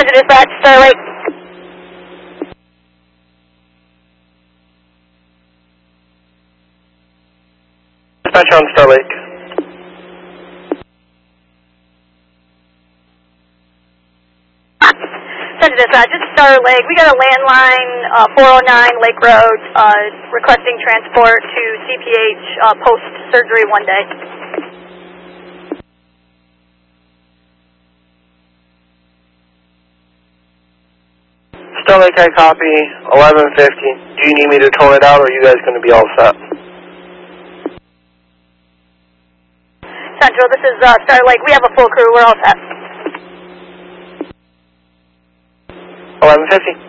Center Dispatch, Star Lake. Dispatch on Star Lake. Center Dispatch, it's Star Lake. We got a landline, 409 Lake Road, requesting transport to CPH post-surgery 1 day. Star Lake, I copy 1150. Do you need me to tone it out, or are you guys going to be all set? Central, this is Star Lake. We have a full crew. We're all set. 1150.